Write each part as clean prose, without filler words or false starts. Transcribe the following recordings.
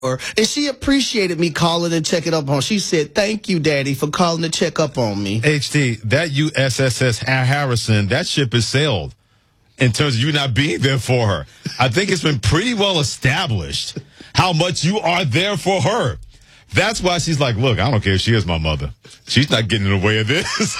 and she appreciated me calling and checking up on her. She said, "Thank you, Daddy, for calling to check up on me." HT, that USS Harrison, that ship has sailed in terms of you not being there for her. I think it's been pretty well established how much you are there for her. That's why she's like, look, I don't care if she is my mother. She's not getting in the way of this.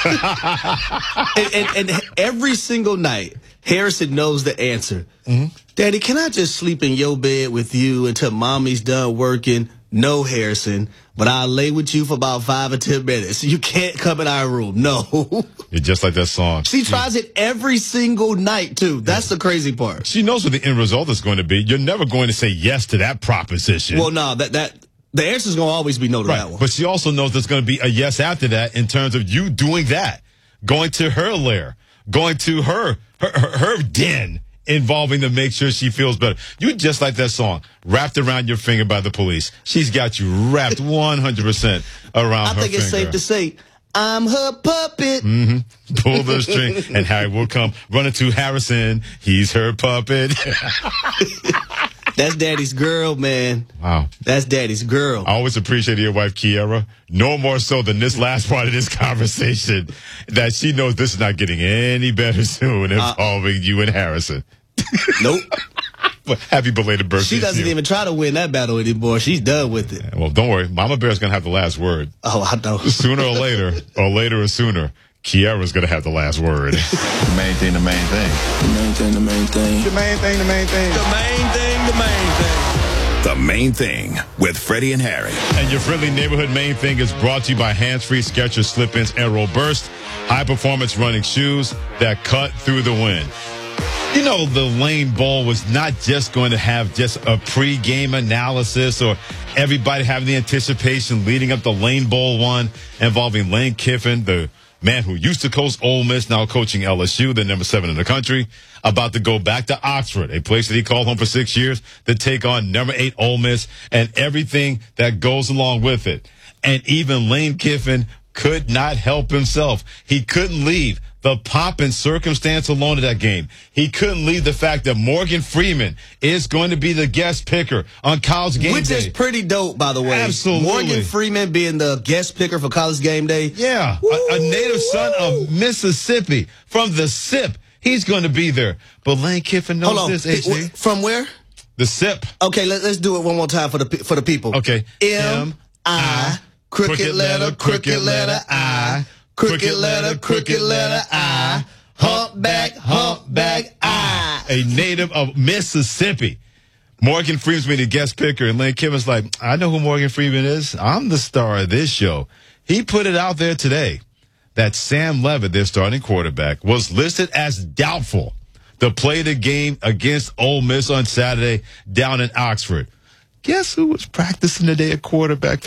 and every single night, Harrison knows the answer. Mm-hmm. Daddy, can I just sleep in your bed with you until Mommy's done working? No, Harrison, but I'll lay with you for about 5 or 10 minutes. You can't come in our room. No. You're just like that song. She tries it every single night, too. That's the crazy part. She knows what the end result is going to be. You're never going to say yes to that proposition. Well, no, the answer's going to always be no to that one. But she also knows there's going to be a yes after that in terms of you doing that, going to her lair, going to her den, involving to make sure she feels better. You just like that song, Wrapped Around Your Finger by the Police. She's got you wrapped 100% around her finger. I think it's safe to say, I'm her puppet. Mm-hmm. Pull the string, and Harry will come running to Harrison. He's her puppet. That's Daddy's girl, man. Wow. That's Daddy's girl. I always appreciated your wife, Kiera. No more so than this last part of this conversation, that she knows this is not getting any better soon involving you and Harrison. Nope. Well, happy belated birthday. She doesn't even try to win that battle anymore. She's done with it. Well, don't worry. Mama Bear's going to have the last word. Oh, I know. Sooner or later or sooner, Kiera's going to have the last word. The main thing, the main thing. The main thing, the main thing. The main thing, the main thing. The main thing, the main thing. The Main Thing with Freddie and Harry. And your friendly neighborhood Main Thing is brought to you by Hands-Free Skechers Slip-Ins Aero Burst, high-performance running shoes that cut through the wind. You know, the Lane Bowl was not just going to have just a pre-game analysis or everybody having the anticipation leading up to Lane Bowl 1 involving Lane Kiffin, the man who used to coach Ole Miss, now coaching LSU, the number 7 in the country, about to go back to Oxford, a place that he called home for 6 years, to take on number 8 Ole Miss and everything that goes along with it. And even Lane Kiffin could not help himself. He couldn't leave the pomp and circumstance alone of that game. He couldn't leave the fact that Morgan Freeman is going to be the guest picker on College Game Day. Which is pretty dope, by the way. Absolutely. Morgan Freeman being the guest picker for College Game Day. Yeah, a native son of Mississippi from the SIP. He's going to be there. But Lane Kiffin knows this, HG. From where? The SIP. Okay, let's do it one more time for the people. Okay. M-I, crooked letter, I. Crooked letter, I. Humpback, I. A native of Mississippi. Morgan Freeman's been the guest picker, and Lane Kiffin's like, I know who Morgan Freeman is. I'm the star of this show. He put it out there today that Sam Levitt, their starting quarterback, was listed as doubtful to play the game against Ole Miss on Saturday down in Oxford. Guess who was practicing today at quarterback for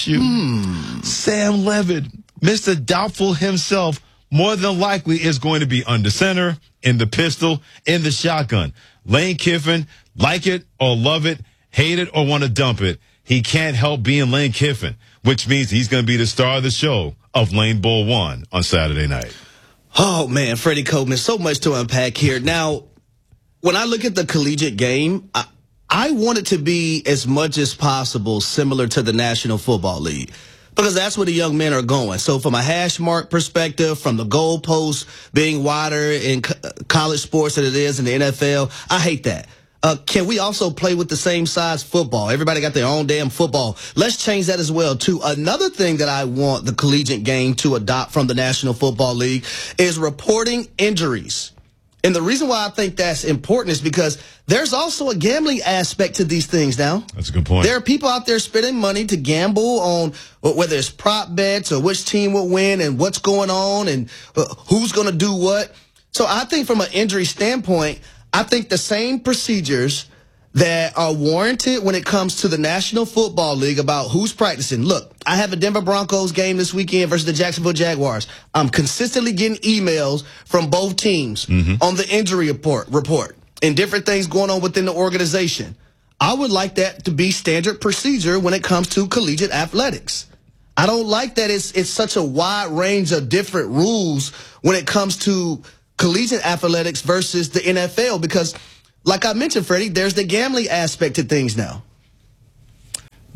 LSU? Sam Levitt. Mr. Doubtful himself more than likely is going to be under center, in the pistol, in the shotgun. Lane Kiffin, like it or love it, hate it or want to dump it, he can't help being Lane Kiffin, which means he's going to be the star of the show of Lane Bowl 1 on Saturday night. Oh, man, Freddie Coleman, so much to unpack here. Now, when I look at the collegiate game, I want it to be as much as possible similar to the National Football League, because that's where the young men are going. So from a hash mark perspective, from the goalposts being wider in college sports than it is in the NFL, I hate that. Can we also play with the same size football? Everybody got their own damn football. Let's change that as well, too. Another thing that I want the collegiate game to adopt from the National Football League is reporting injuries. And the reason why I think that's important is because there's also a gambling aspect to these things now. That's a good point. There are people out there spending money to gamble on whether it's prop bets or which team will win and what's going on and who's going to do what. So I think from an injury standpoint, I think the same procedures that are warranted when it comes to the National Football League about who's practicing. Look, I have a Denver Broncos game this weekend versus the Jacksonville Jaguars. I'm consistently getting emails from both teams on the injury report and different things going on within the organization. I would like that to be standard procedure when it comes to collegiate athletics. I don't like that it's such a wide range of different rules when it comes to collegiate athletics versus the NFL, because like I mentioned, Freddie, there's the gambling aspect to things now.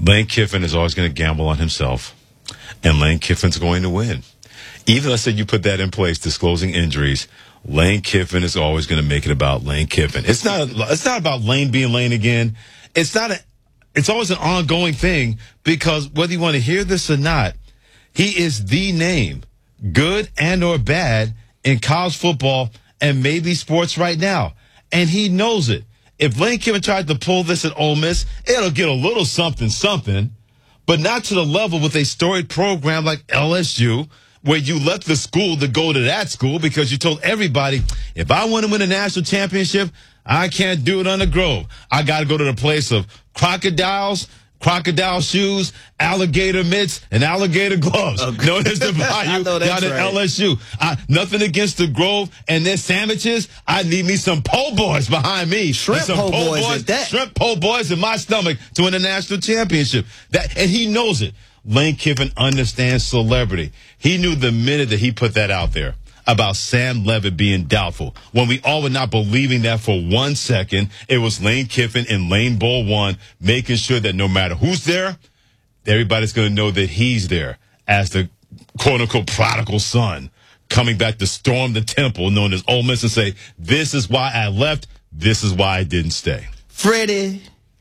Lane Kiffin is always going to gamble on himself, and Lane Kiffin's going to win. Even let's say you put that in place, disclosing injuries, Lane Kiffin is always going to make it about Lane Kiffin. It's not about Lane being Lane again. It's always an ongoing thing, because whether you want to hear this or not, he is the name, good and or bad, in college football and maybe sports right now. And he knows it. If Lane Kiffin tried to pull this at Ole Miss, it'll get a little something, but not to the level with a storied program like LSU, where you left the school to go to that school because you told everybody, if I want to win a national championship, I can't do it on the Grove. I got to go to the place of crocodile shoes, alligator mitts, and alligator gloves. Known as the Bayou down at LSU. Nothing against the Grove and their sandwiches. I need me some po' boys behind me. Shrimp po' boys at that. Shrimp po' boys in my stomach to win a national championship. And he knows it. Lane Kiffin understands celebrity. He knew the minute that he put that out there about Sam Levitt being doubtful, when we all were not believing that for 1 second, it was Lane Kiffin in Lane Bowl 1, making sure that no matter who's there, everybody's going to know that he's there as the quote-unquote prodigal son coming back to storm the temple known as Ole Miss and say, this is why I left, this is why I didn't stay. Freddie.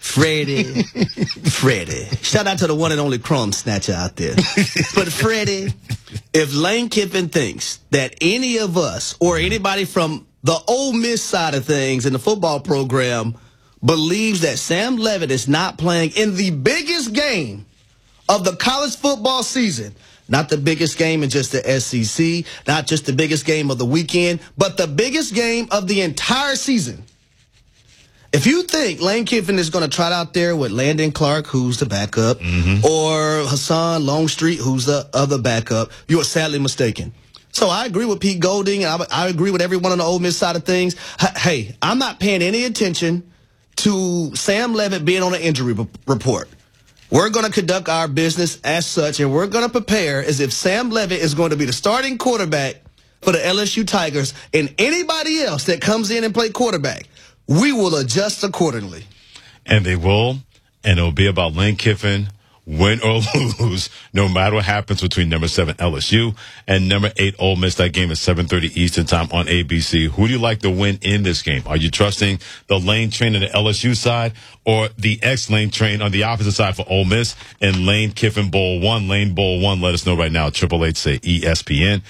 Shout out to the one and only crumb snatcher out there. But Freddie, if Lane Kiffin thinks that any of us or anybody from the Ole Miss side of things in the football program believes that Sam Levitt is not playing in the biggest game of the college football season, not the biggest game in just the SEC, not just the biggest game of the weekend, but the biggest game of the entire season. If you think Lane Kiffin is going to trot out there with Landon Clark, who's the backup, or Hassan Longstreet, who's the other backup, you are sadly mistaken. So I agree with Pete Golding, and I agree with everyone on the Ole Miss side of things. Hey, I'm not paying any attention to Sam Levitt being on an injury report. We're going to conduct our business as such, and we're going to prepare as if Sam Levitt is going to be the starting quarterback for the LSU Tigers, and anybody else that comes in and play quarterback, we will adjust accordingly. And they will, and it'll be about Lane Kiffin, win or lose, no matter what happens between number 7 LSU and number 8 Ole Miss. That game is 7:30 Eastern time on ABC. Who do you like to win in this game? Are you trusting the Lane train on the LSU side or the Lane train on the opposite side for Ole Miss and Lane Kiffin Bowl 1? Lane Bowl 1, let us know right now. 888-SAY-ESPN,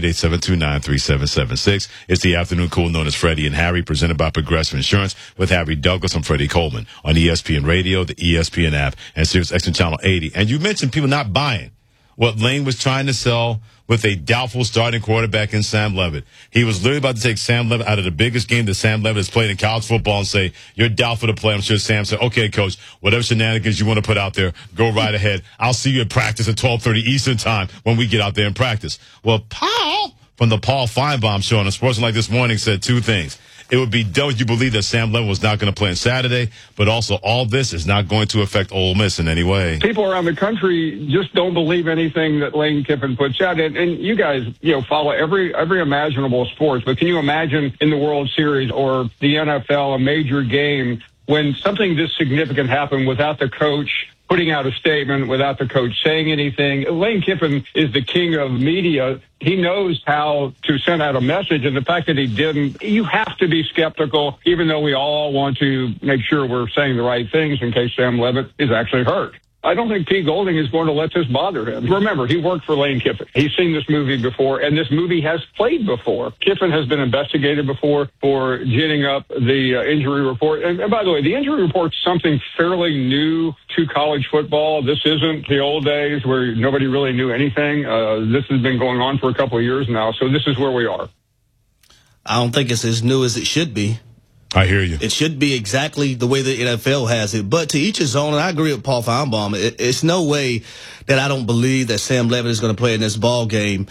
888-729-3776. It's the Afternoon Cool known as Freddie and Harry, presented by Progressive Insurance with Harry Douglas. I'm Freddie Coleman on ESPN Radio, the ESPN app, and Sirius XM Channel 80. And you mentioned people not buying what Lane was trying to sell with a doubtful starting quarterback in Sam Levitt. He was literally about to take Sam Levitt out of the biggest game that Sam Levitt has played in college football and say, you're doubtful to play. I'm sure Sam said, okay, coach, whatever shenanigans you want to put out there, go right ahead. I'll see you at practice at 12:30 Eastern time when we get out there and practice. Well, Paul from the Paul Feinbaum show on a Sports Like This Morning said two things. It would be dumb if you believe that Sam Levitt was not going to play on Saturday, but also all this is not going to affect Ole Miss in any way. People around the country just don't believe anything that Lane Kiffin puts out. And you guys, follow every imaginable sports, but can you imagine in the World Series or the NFL, a major game, when something this significant happened without the coach putting out a statement, without the coach saying anything? Lane Kiffin is the king of media. He knows how to send out a message, and the fact that he didn't, you have to be skeptical, even though we all want to make sure we're saying the right things in case Sam Levitt is actually hurt. I don't think Pete Golding is going to let this bother him. Remember, he worked for Lane Kiffin. He's seen this movie before, and this movie has played before. Kiffin has been investigated before for ginning up the injury report. And by the way, the injury report's something fairly new to college football. This isn't the old days where nobody really knew anything. This has been going on for a couple of years now, so this is where we are. I don't think it's as new as it should be. I hear you. It should be exactly the way the NFL has it. But to each his own, and I agree with Paul Feinbaum, it's no way that I don't believe that Sam Levitt is going to play in this ball game.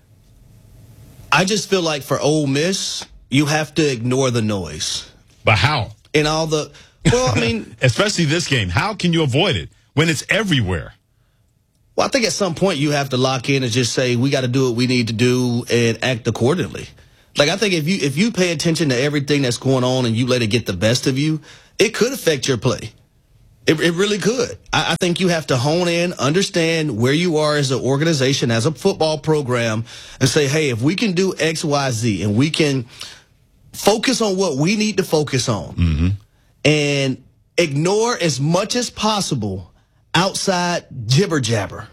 I just feel like for Ole Miss, you have to ignore the noise. But how? In all the, well, I mean. Especially this game. How can you avoid it when it's everywhere? Well, I think at some point you have to lock in and just say, we got to do what we need to do and act accordingly. Like, I think if you pay attention to everything that's going on and you let it get the best of you, it could affect your play. It really could. I think you have to hone in, understand where you are as an organization, as a football program, and say, hey, if we can do X, Y, Z, and we can focus on what we need to focus on, and ignore as much as possible outside jibber jabber.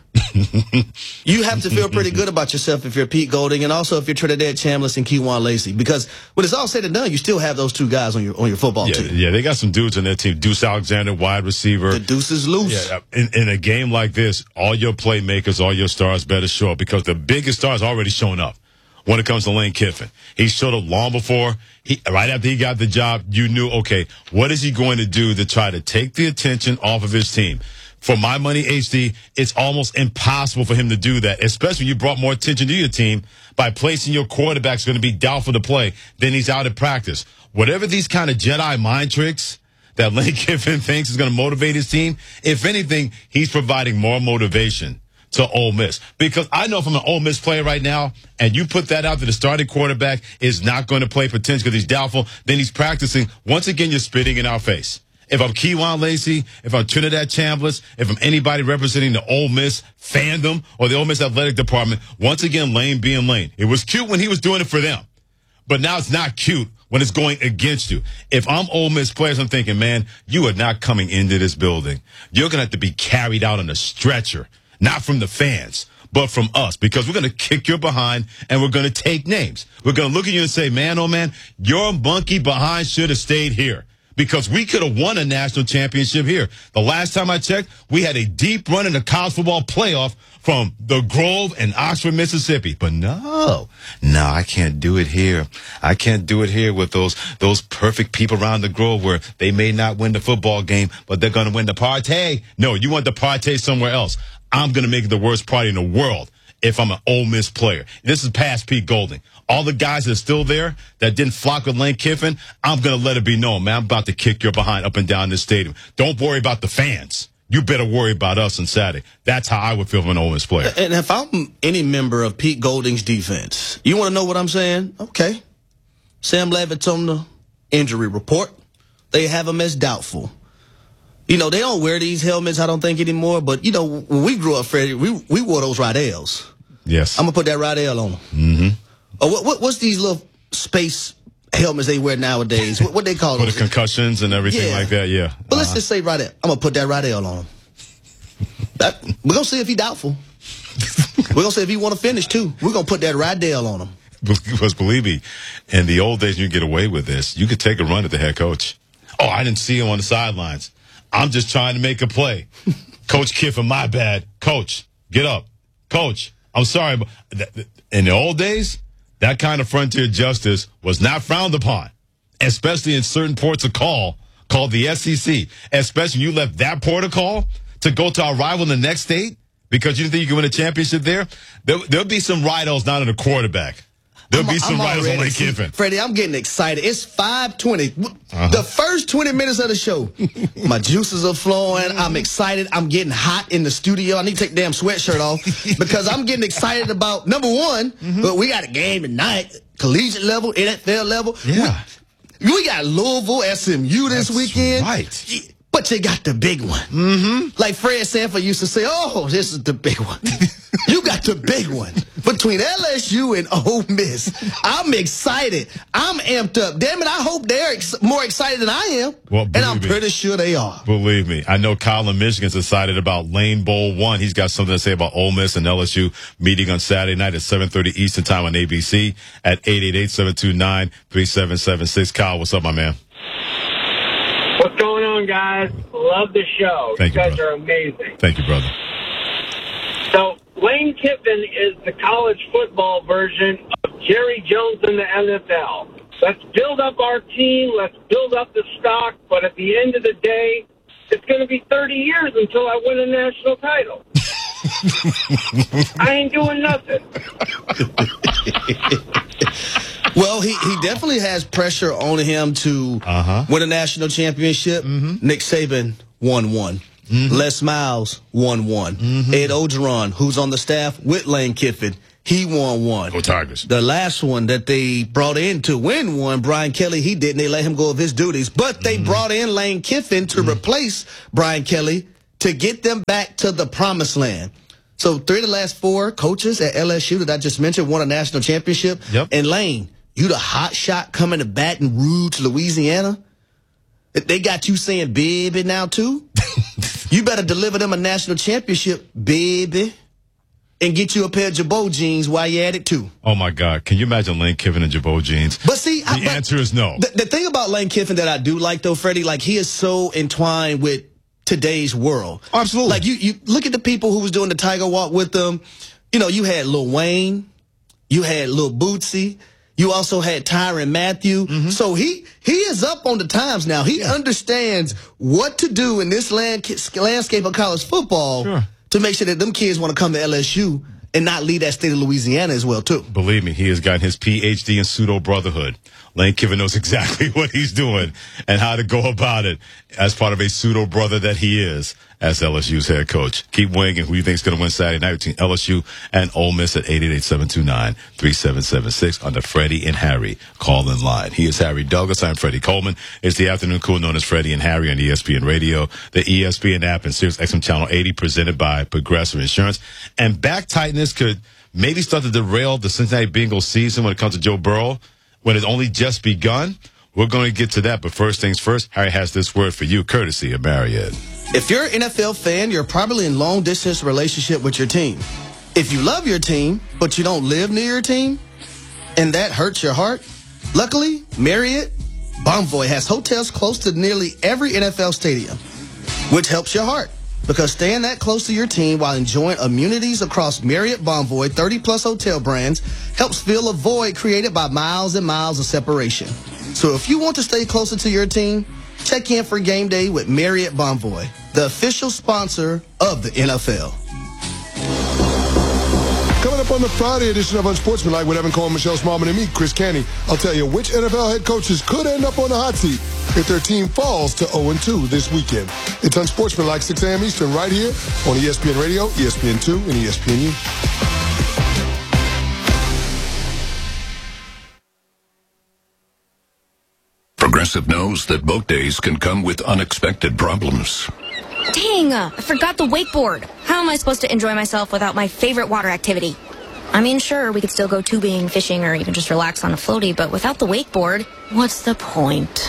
You have to feel pretty good about yourself if you're Pete Golding, and also if you're Trinidad Chambliss and Keywan Lacy, because when it's all said and done, you still have those two guys on your football team. Yeah, they got some dudes on their team. Deuce Alexander, wide receiver. The deuce is loose. Yeah, in a game like this, all your playmakers, all your stars better show up, because the biggest stars already showing up. When it comes to Lane Kiffin, he showed up long before. Right after he got the job, you knew, okay, what is he going to do to try to take the attention off of his team? For my money, HD, it's almost impossible for him to do that, especially when you brought more attention to your team by placing your quarterback's going to be doubtful to play, then he's out at practice. Whatever these kind of Jedi mind tricks that Lane Kiffin thinks is going to motivate his team, if anything, he's providing more motivation to Ole Miss. Because I know if I'm an Ole Miss player right now, and you put that out that the starting quarterback is not going to play potential because he's doubtful, then he's practicing. Once again, you're spitting in our face. If I'm Keywan Lacy, if I'm Trinidad Chambliss, if I'm anybody representing the Ole Miss fandom or the Ole Miss athletic department, once again, Lane being Lane. It was cute when he was doing it for them, but now it's not cute when it's going against you. If I'm Ole Miss players, I'm thinking, man, you are not coming into this building. You're going to have to be carried out on a stretcher. Not from the fans, but from us, because we're going to kick your behind and we're going to take names. We're going to look at you and say, man, oh man, your monkey behind should have stayed here, because we could have won a national championship here. The last time I checked, we had a deep run in the college football playoff from the Grove and Oxford, Mississippi. But no, I can't do it here. I can't do it here with those perfect people around the Grove where they may not win the football game, but they're going to win the party. No, you want the party somewhere else. I'm going to make it the worst party in the world if I'm an Ole Miss player. This is past Pete Golding. All the guys that are still there that didn't flock with Lane Kiffin, I'm going to let it be known, man, I'm about to kick your behind up and down this stadium. Don't worry about the fans. You better worry about us on Saturday. That's how I would feel if I'm an Ole Miss player. And if I'm any member of Pete Golding's defense, you want to know what I'm saying? Okay. Sam Levitt's on the injury report. They have him as doubtful. You know, they don't wear these helmets, I don't think, anymore. But, you know, when we grew up, Freddie, we wore those Rydales. Yes. I'm going to put that Rydale on them. Mm-hmm. Oh, what's these little space helmets they wear nowadays? What they call For those? the concussions and everything like that, yeah. But let's just say Rydale. I'm going to put that Rydale on him. We're going to see if he's doubtful. We're going to see if he want to finish, too. We're going to put that Rydale on him. Because believe me, in the old days, you get away with this. You could take a run at the head coach. Oh, I didn't see him on the sidelines. I'm just trying to make a play. Coach Kiffin, my bad. Coach, get up. Coach, I'm sorry. But in the old days, that kind of frontier justice was not frowned upon, especially in certain ports of call called the SEC. Especially when you left that port of call to go to our rival in the next state because you didn't think you could win a championship there. There'll be some rivals not in the quarterback. There'll be some rivals on Lane Kiffin. Freddie, I'm getting excited. It's 5:20. The first 20 minutes of the show, my juices are flowing. I'm excited. I'm getting hot in the studio. I need to take the damn sweatshirt off because I'm getting excited about, number one, but we got a game tonight, collegiate level, NFL level. Yeah. We got Louisville, SMU this weekend. Right. But you got the big one. Like Fred Sanford used to say, oh, this is the big one. You got the big one. Between LSU and Ole Miss. I'm excited. I'm amped up. Damn it, I hope they're more excited than I am. Well, and I'm pretty sure they are. Believe me. I know Kyle in Michigan's excited about Lane Bowl 1. He's got something to say about Ole Miss and LSU meeting on Saturday night at 7:30 Eastern Time on ABC at 888-729-3776. Kyle, what's up, my man? What's going on, guys? Love the show. Thank you guys brother. are amazing. Thank you, brother. So, Lane Kiffin is the college football version of Jerry Jones in the NFL. Let's build up our team. Let's build up the stock. But at the end of the day, it's going to be 30 years until I win a national title. I ain't doing nothing. Well, he definitely has pressure on him to win a national championship. Nick Saban won one. Les Miles won one. Ed Ogeron, who's on the staff with Lane Kiffin, he won one. Go Tigers. The last one that they brought in to win one, Brian Kelly, he didn't. They let him go of his duties. But they brought in Lane Kiffin to replace Brian Kelly to get them back to the promised land. So 3 of the last 4 coaches at LSU that I just mentioned won a national championship. Yep. And Lane, you the hot shot coming to Baton Rouge, Louisiana. They got you saying baby now too. You better deliver them a national championship, baby. And get you a pair of Jabot jeans while you're at it, too. Oh, my God. Can you imagine Lane Kiffin and Jabot jeans? But see, the answer is no. The thing about Lane Kiffin that I do like, though, Freddie, like, he is so entwined with today's world. Oh, absolutely. Like, you look at the people who was doing the Tiger Walk with them. You know, you had Lil Wayne. You had Lil Bootsy. You also had Tyrann Mathieu. So he is up on the times now. He understands what to do in this landscape of college football. Sure. To make sure that them kids want to come to LSU and not leave that state of Louisiana as well, too. Believe me, he has gotten his PhD in pseudo-brotherhood. Lane Kiffin knows exactly what he's doing and how to go about it as part of a pseudo-brother that he is as LSU's head coach. Keep weighing in who you think is going to win Saturday night between LSU and Ole Miss at 888-729-3776 on the Freddie and Harry call-in line. He is Harry Douglas. I'm Freddie Coleman. It's the afternoon cool known as Freddie and Harry on ESPN Radio, the ESPN app, and Sirius XM Channel 80 presented by Progressive Insurance. And back tightness could maybe start to derail the Cincinnati Bengals season when it comes to Joe Burrow when it's only just begun. We're going to get to that, but first things first, Harry has this word for you, courtesy of Marriott. If you're an NFL fan, you're probably in long-distance relationship with your team. If you love your team, but you don't live near your team, and that hurts your heart, luckily, Marriott Bonvoy has hotels close to nearly every NFL stadium, which helps your heart. Because staying that close to your team while enjoying amenities across Marriott Bonvoy 30-plus hotel brands helps fill a void created by miles and miles of separation. So if you want to stay closer to your team, check in for game day with Marriott Bonvoy, the official sponsor of the NFL. Coming up on the Friday edition of Unsportsmanlike with Evan Cohen, Michelle Smallman, and me, Chris Canty, I'll tell you which NFL head coaches could end up on the hot seat if their team falls to 0-2 this weekend. It's Unsportsmanlike, 6 a.m. Eastern, right here on ESPN Radio, ESPN2, and ESPNU. Progressive knows that boat days can come with unexpected problems. Dang, I forgot the wakeboard. How am I supposed to enjoy myself without my favorite water activity? I mean, sure, we could still go tubing, fishing, or even just relax on a floaty, but without the wakeboard, what's the point?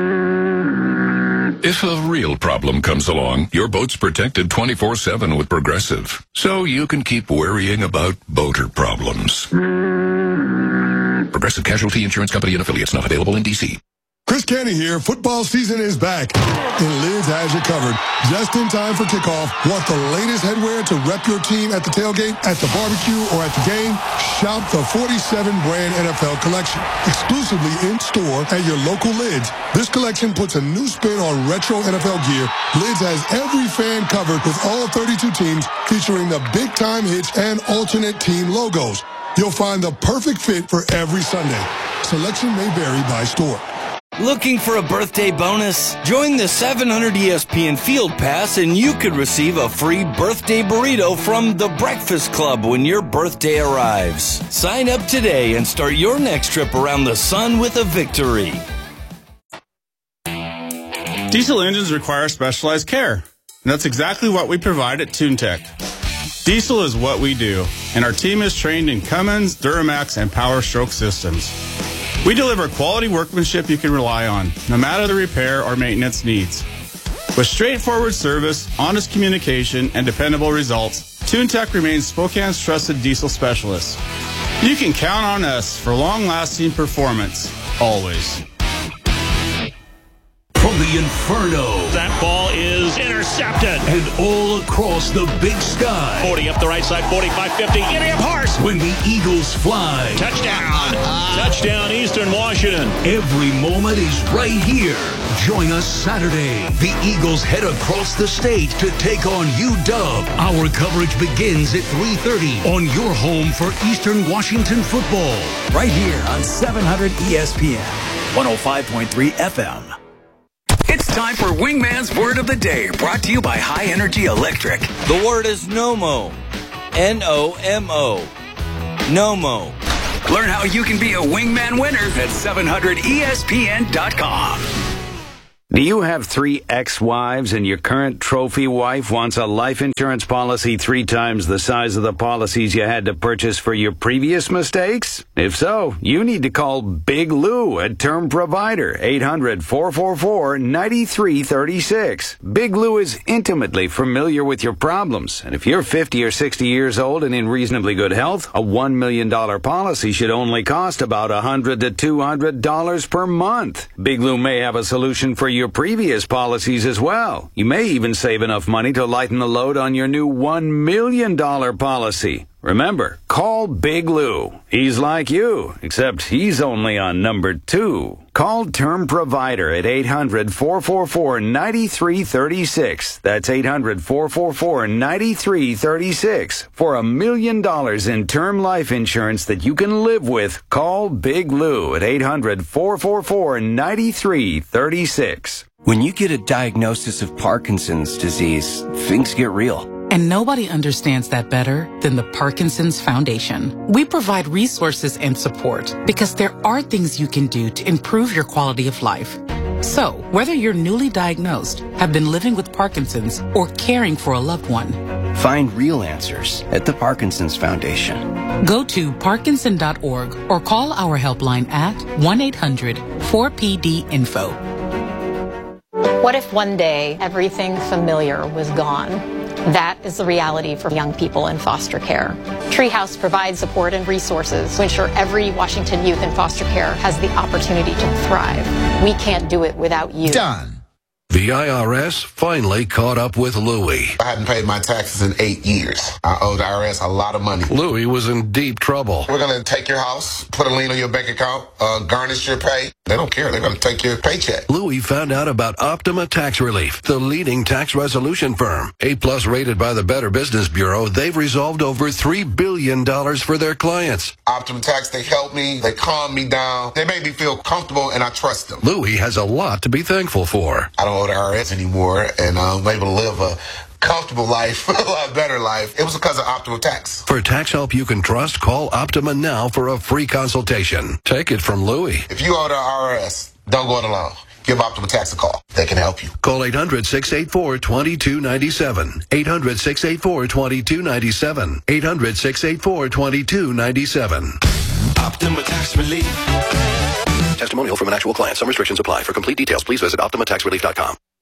If a real problem comes along, your boat's protected 24/7 with Progressive, so you can keep worrying about boater problems. Progressive Casualty Insurance Company and affiliates, not available in D.C. Chris Canty here. Football season is back, and Lids has you covered. Just in time for kickoff. Want the latest headwear to rep your team at the tailgate, at the barbecue, or at the game? Shop the 47-brand NFL collection. Exclusively in-store at your local Lids. This collection puts a new spin on retro NFL gear. Lids has every fan covered with all 32 teams, featuring the big-time hits and alternate team logos. You'll find the perfect fit for every Sunday. Selection may vary by store. Looking for a birthday bonus? Join the 700 ESPN Field Pass and you could receive a free birthday burrito from The Breakfast Club when your birthday arrives. Sign up today and start your next trip around the sun with a victory. Diesel engines require specialized care, and that's exactly what we provide at TuneTech. Diesel is what we do, and our team is trained in Cummins, Duramax, and Power Stroke systems. We deliver quality workmanship you can rely on, no matter the repair or maintenance needs. With straightforward service, honest communication, and dependable results, TuneTech remains Spokane's trusted diesel specialist. You can count on us for long-lasting performance, always. From the Inferno. That ball is intercepted. And all across the big sky. 40 up the right side, 45, 50. Idiom Horse. When the Eagles fly. Touchdown. Touchdown, Eastern Washington. Every moment is right here. Join us Saturday. The Eagles head across the state to take on UW. Our coverage begins at 3:30 on your home for Eastern Washington football. Right here on 700 ESPN, 105.3 FM. It's time for Wingman's Word of the Day, brought to you by High Energy Electric. The word is NOMO. N-O-M-O. Nomo. Learn how you can be a wingman winner at 700ESPN.com. Do you have 3 ex-wives and your current trophy wife wants a life insurance policy 3 times the size of the policies you had to purchase for your previous mistakes? If so, you need to call Big Lou at Term Provider, 800-444-9336. Big Lou is intimately familiar with your problems, and if you're 50 or 60 years old and in reasonably good health, a $1 million policy should only cost about $100 to $200 per month. Big Lou may have a solution for your previous policies as well. You may even save enough money to lighten the load on your new $1 million policy. Remember, call Big Lou. He's like you, except he's only on number 2. Call Term Provider at 800-444-9336. That's 800-444-9336. For $1 million in term life insurance that you can live with, call Big Lou at 800-444-9336. When you get a diagnosis of Parkinson's disease, things get real. And nobody understands that better than the Parkinson's Foundation. We provide resources and support because there are things you can do to improve your quality of life. So, whether you're newly diagnosed, have been living with Parkinson's, or caring for a loved one, find real answers at the Parkinson's Foundation. Go to parkinson.org or call our helpline at 1-800-4PD-INFO. What if one day everything familiar was gone? That is the reality for young people in foster care. Treehouse provides support and resources to ensure every Washington youth in foster care has the opportunity to thrive. We can't do it without you. Done. The IRS finally caught up with Louie. I hadn't paid my taxes in 8 years. I owed the IRS a lot of money. Louie was in deep trouble. We're going to take your house, put a lien on your bank account, garnish your pay. They don't care. They're going to take your paycheck. Louie found out about Optima Tax Relief, the leading tax resolution firm. A+ rated by the Better Business Bureau, they've resolved over $3 billion for their clients. Optima Tax, they helped me. They calmed me down. They made me feel comfortable, and I trust them. Louie has a lot to be thankful for. I don't owe the IRS anymore, and I'm able to live a comfortable life, a lot better life. It was because of Optima Tax. For tax help you can trust, call Optima now for a free consultation. Take it from Louie. If you owe the IRS, don't go it alone. Give Optima Tax a call. They can help you. Call 800-684-2297. 800-684-2297. 800-684-2297. Optima Tax Relief. Testimonial from an actual client. Some restrictions apply. For complete details, please visit OptimaTaxRelief.com.